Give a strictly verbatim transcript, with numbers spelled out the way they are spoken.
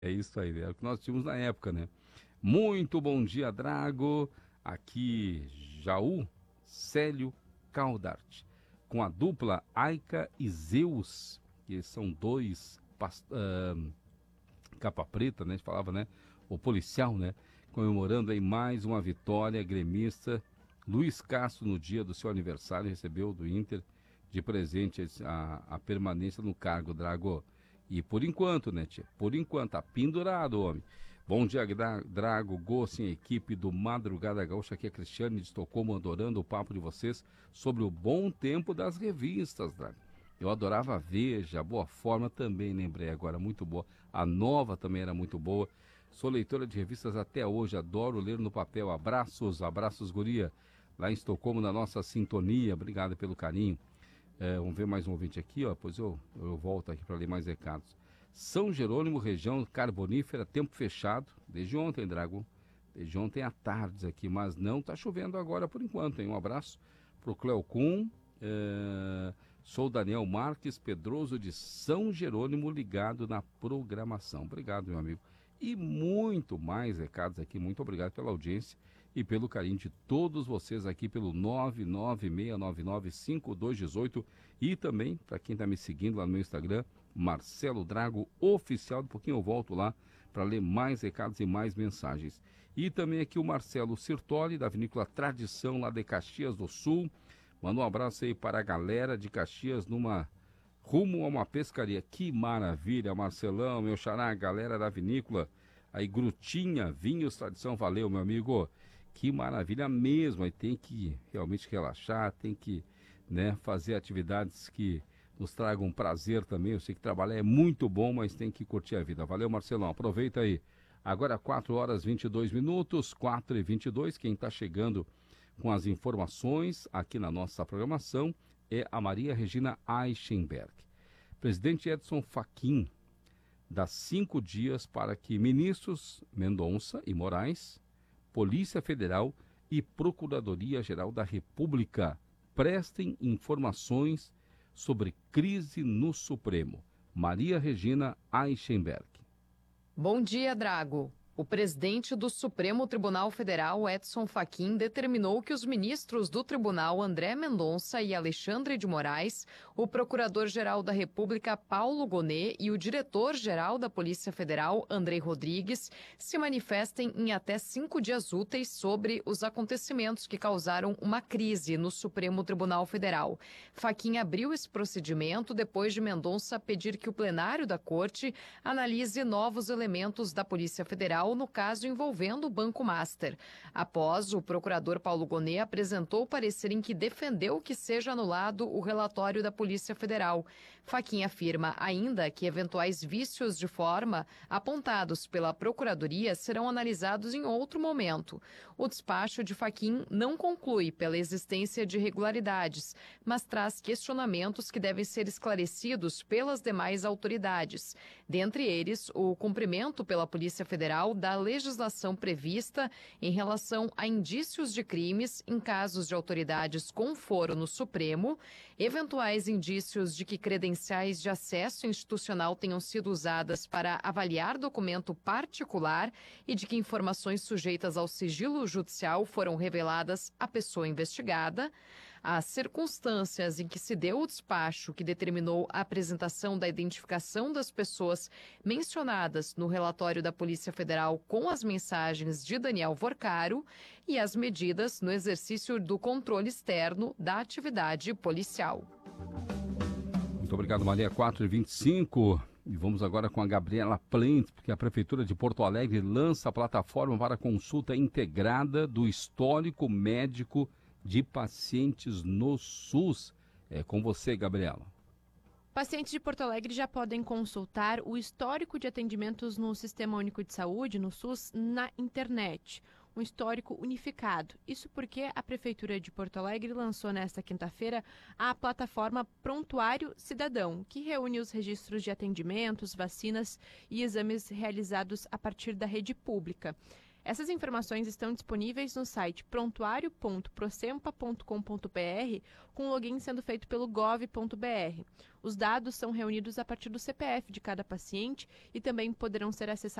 É isso aí, é o que nós tínhamos na época, né? Muito bom dia, Drago. Aqui, Jaú, Célio Caldart. Com a dupla Aika e Zeus, que são dois past... uh, capa preta, né? A gente falava, né? O policial, né? Comemorando aí mais uma vitória gremista. Luiz Castro, no dia do seu aniversário, recebeu do Inter de presente a, a permanência no cargo, Drago. E por enquanto, né, tia? Por enquanto, tá pendurado, homem. Bom dia, Drago, Gossin, equipe do Madrugada Gaúcha. Aqui é Cristiane de Estocolmo, adorando o papo de vocês sobre o bom tempo das revistas, Drago. Eu adorava a Veja, a Boa Forma também, lembrei agora, muito boa. A Nova também era muito boa. Sou leitora de revistas até hoje, adoro ler no papel. Abraços, abraços, guria. Lá em Estocolmo, na nossa sintonia. Obrigado pelo carinho. É, vamos ver mais um ouvinte aqui, ó. Pois eu, eu volto aqui para ler mais recados. São Jerônimo, região carbonífera, tempo fechado. Desde ontem, Drago. Desde ontem à tarde aqui, mas não está chovendo agora por enquanto, hein? Um abraço para o Cleocum. É... Sou Daniel Marques Pedroso de São Jerônimo, ligado na programação. Obrigado, meu amigo. E muito mais recados aqui. Muito obrigado pela audiência e pelo carinho de todos vocês aqui pelo nove nove seis nove nove cinco dois um oito e também, para quem está me seguindo lá no meu Instagram, Marcelo Drago Oficial. Um pouquinho eu volto lá para ler mais recados e mais mensagens. E também aqui o Marcelo Sirtoli, da Vinícola Tradição, lá de Caxias do Sul. Manda um abraço aí para a galera de Caxias, numa rumo a uma pescaria. Que maravilha, Marcelão, meu xará, galera da vinícola. Aí, Grutinha, Vinhos Tradição, valeu, meu amigo. Que maravilha mesmo. Aí tem que realmente relaxar, tem que, né, fazer atividades que nos tragam prazer também. Eu sei que trabalhar é muito bom, mas tem que curtir a vida. Valeu, Marcelão. Aproveita aí. Agora, quatro horas e vinte e dois minutos, quatro e vinte e dois. Quem está chegando com as informações aqui na nossa programação é a Maria Regina Eichenberg. Presidente Edson Fachin dá cinco dias para que ministros Mendonça e Moraes, Polícia Federal e Procuradoria-Geral da República prestem informações sobre crise no Supremo. Maria Regina Eichenberg. Bom dia, Drago. O presidente do Supremo Tribunal Federal, Edson Fachin, determinou que os ministros do tribunal, André Mendonça e Alexandre de Moraes, o procurador-geral da República, Paulo Gonet, e o diretor-geral da Polícia Federal, Andrei Rodrigues, se manifestem em até cinco dias úteis sobre os acontecimentos que causaram uma crise no Supremo Tribunal Federal. Fachin abriu esse procedimento depois de Mendonça pedir que o plenário da Corte analise novos elementos da Polícia Federal no caso envolvendo o Banco Master. Após, o procurador Paulo Gonet apresentou o parecer em que defendeu que seja anulado o relatório da Polícia Federal. Fachin afirma ainda que eventuais vícios de forma apontados pela Procuradoria serão analisados em outro momento. O despacho de Fachin não conclui pela existência de irregularidades, mas traz questionamentos que devem ser esclarecidos pelas demais autoridades. Dentre eles, o cumprimento pela Polícia Federal da legislação prevista em relação a indícios de crimes em casos de autoridades com foro no Supremo, eventuais indícios de que credenciais de acesso institucional tenham sido usadas para avaliar documento particular e de que informações sujeitas ao sigilo judicial foram reveladas à pessoa investigada, as circunstâncias em que se deu o despacho que determinou a apresentação da identificação das pessoas mencionadas no relatório da Polícia Federal com as mensagens de Daniel Vorcaro e as medidas no exercício do controle externo da atividade policial. Muito obrigado, Maria. quatro e vinte e cinco. E vamos agora com a Gabriela Plente, porque a Prefeitura de Porto Alegre lança a plataforma para consulta integrada do histórico médico de pacientes no SUS. É com você, Gabriela. Pacientes de Porto Alegre já podem consultar o histórico de atendimentos no Sistema Único de Saúde, no SUS, na internet. Um histórico unificado. Isso porque a Prefeitura de Porto Alegre lançou nesta quinta-feira a plataforma Prontuário Cidadão, que reúne os registros de atendimentos, vacinas e exames realizados a partir da rede pública. Essas informações estão disponíveis no site prontuário ponto procempa ponto com ponto br, com login sendo feito pelo gov ponto br. Os dados são reunidos a partir do C P F de cada paciente e também poderão ser acessados